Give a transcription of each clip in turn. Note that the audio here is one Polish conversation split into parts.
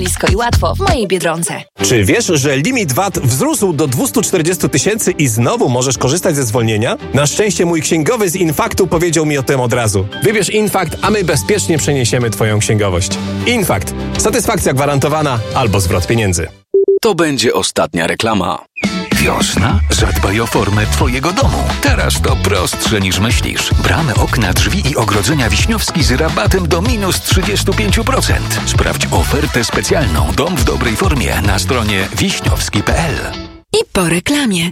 Blisko i łatwo w mojej Biedronce. Czy wiesz, że limit VAT wzrósł do 240 000 i znowu możesz korzystać ze zwolnienia? Na szczęście mój księgowy z Infaktu powiedział mi o tym od razu. Wybierz Infakt, a my bezpiecznie przeniesiemy Twoją księgowość. Infakt. Satysfakcja gwarantowana albo zwrot pieniędzy. To będzie ostatnia reklama. Wiosna? Zadbaj o formę Twojego domu. Teraz to prostsze niż myślisz. Bramy, okna, drzwi i ogrodzenia Wiśniowski z rabatem do minus 35%. Sprawdź ofertę specjalną Dom w dobrej formie na stronie wiśniowski.pl. I po reklamie.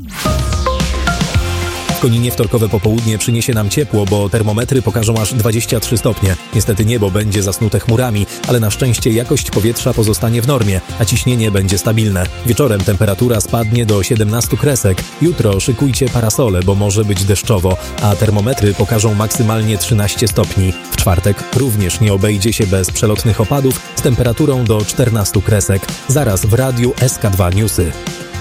W Koninie wtorkowe popołudnie przyniesie nam ciepło, bo termometry pokażą aż 23 stopnie. Niestety niebo będzie zasnute chmurami, ale na szczęście jakość powietrza pozostanie w normie, a ciśnienie będzie stabilne. Wieczorem temperatura spadnie do 17 kresek. Jutro szykujcie parasole, bo może być deszczowo, a termometry pokażą maksymalnie 13 stopni. W czwartek również nie obejdzie się bez przelotnych opadów z temperaturą do 14 kresek. Zaraz w radiu SK2 Newsy.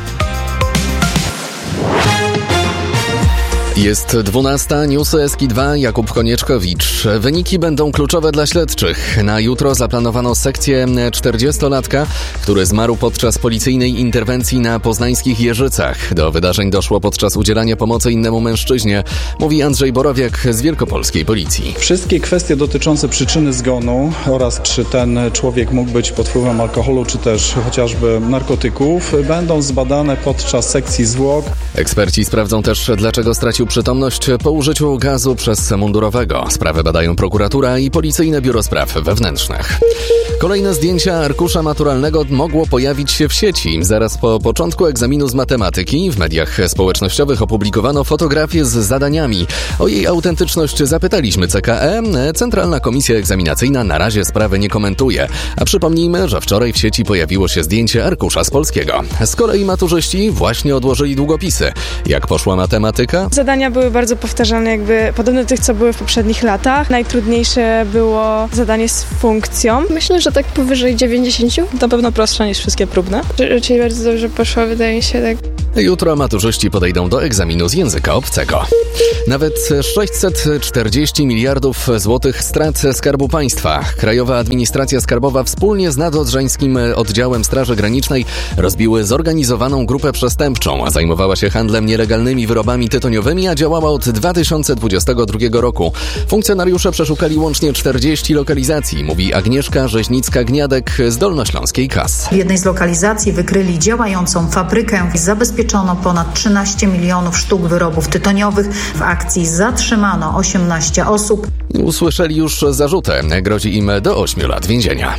Jest 12, newsy SK2, Jakub Konieczkowicz. Wyniki będą kluczowe dla śledczych. Na jutro zaplanowano sekcję 40-latka, który zmarł podczas policyjnej interwencji na poznańskich Jeżycach. Do wydarzeń doszło podczas udzielania pomocy innemu mężczyźnie, mówi Andrzej Borowiak z Wielkopolskiej Policji. Wszystkie kwestie dotyczące przyczyny zgonu oraz czy ten człowiek mógł być pod wpływem alkoholu, czy też chociażby narkotyków, będą zbadane podczas sekcji zwłok. Eksperci sprawdzą też, dlaczego stracił przytomność po użyciu gazu przez mundurowego. Sprawę badają prokuratura i Policyjne Biuro Spraw Wewnętrznych. Kolejne zdjęcia arkusza maturalnego mogło pojawić się w sieci. Zaraz po początku egzaminu z matematyki w mediach społecznościowych opublikowano fotografię z zadaniami. O jej autentyczność zapytaliśmy CKE. Centralna Komisja Egzaminacyjna na razie sprawy nie komentuje. A przypomnijmy, że wczoraj w sieci pojawiło się zdjęcie arkusza z polskiego. Z kolei maturzyści właśnie odłożyli długopisy. Jak poszła matematyka? Zadania były bardzo powtarzalne, podobne do tych, co były w poprzednich latach. Najtrudniejsze było zadanie z funkcją. Myślę, że tak powyżej 90. Na pewno prostsze niż wszystkie próbne. Czyli bardzo dobrze poszło, wydaje mi się tak. Jutro maturzyści podejdą do egzaminu z języka obcego. Nawet 640 miliardów złotych strat Skarbu Państwa. Krajowa Administracja Skarbowa wspólnie z Nadodrzańskim Oddziałem Straży Granicznej rozbiły zorganizowaną grupę przestępczą, a zajmowała się handlem nielegalnymi wyrobami tytoniowymi, a działała od 2022 roku. Funkcjonariusze przeszukali łącznie 40 lokalizacji, mówi Agnieszka Rzeźnicka-Gniadek z Dolnośląskiej KAS. W jednej z lokalizacji wykryli działającą fabrykę i zabezpieczono ponad 13 milionów sztuk wyrobów tytoniowych. W akcji zatrzymano 18 osób. Usłyszeli już zarzuty. Grozi im do 8 lat więzienia.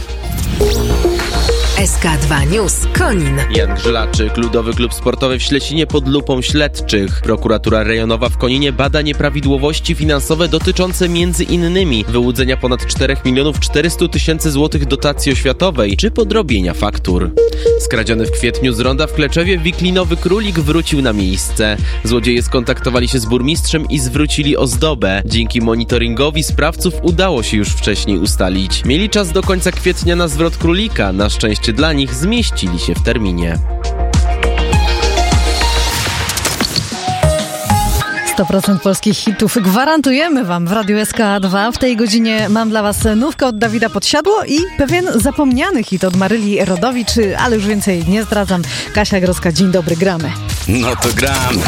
SK2 News Konin. Jan Grzylaczyk, Ludowy Klub Sportowy w Ślesinie pod lupą śledczych. Prokuratura rejonowa w Koninie bada nieprawidłowości finansowe dotyczące m.in. wyłudzenia ponad 4 400 000 złotych dotacji oświatowej czy podrobienia faktur. Skradziony w kwietniu z ronda w Kleczewie wiklinowy królik wrócił na miejsce. Złodzieje skontaktowali się z burmistrzem i zwrócili ozdobę. Dzięki monitoringowi sprawców udało się już wcześniej ustalić. Mieli czas do końca kwietnia na zwrot królika. Na szczęście dla nich zmieścili się w terminie. 100% polskich hitów gwarantujemy Wam w Radiu SK2. W tej godzinie mam dla Was nówkę od Dawida Podsiadło i pewien zapomniany hit od Maryli Rodowicz, ale już więcej nie zdradzam. Kasia Groska, dzień dobry, gramy. No to gramy.